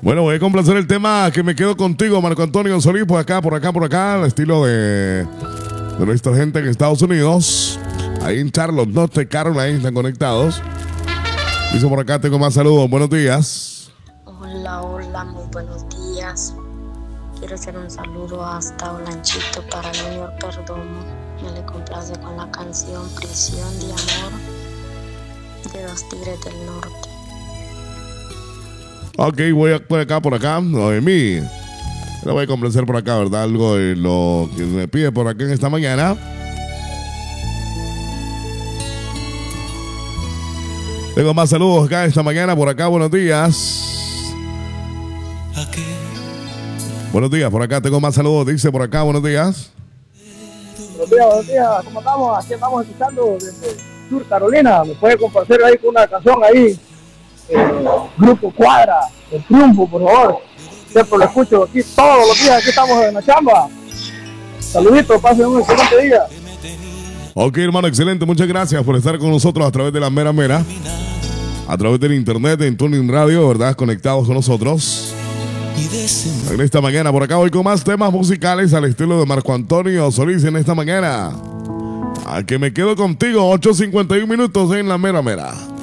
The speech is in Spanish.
Bueno, voy a complacer el tema que me quedo contigo, Marco Antonio Solís, por acá, al estilo de nuestra gente en Estados Unidos. Ahí en Charlotte, North Carolina, están conectados. Dice por acá, tengo más saludos. Buenos días. Hola, muy buenos días. Quiero hacer un saludo hasta Olanchito para el Junior Perdomo. Me le complace con la canción Prisión de Amor de los Tigres del Norte. Ok, voy a por acá, Noemí. Le voy a complacer por acá, ¿verdad? Algo de lo que me pide por acá en esta mañana. Tengo más saludos acá esta mañana por acá, buenos días. Buenos días, por acá tengo más saludos, dice por acá, buenos días. Buenos días, ¿cómo estamos? Aquí estamos escuchando desde Sur Carolina. ¿Me puede compartir ahí con una canción ahí? Grupo Cuadra, El Triunfo, por favor. Siempre lo escucho aquí todos los días, aquí estamos en la chamba. Saluditos, pasen un excelente día. Ok, hermano, excelente, muchas gracias por estar con nosotros a través de la Mera Mera, a través del internet, en Tuning Radio, ¿verdad? Conectados con nosotros. En esta mañana, por acá voy con más temas musicales al estilo de Marco Antonio Solís en esta mañana. A que me quedo contigo, 8:51 minutos en la Mera Mera.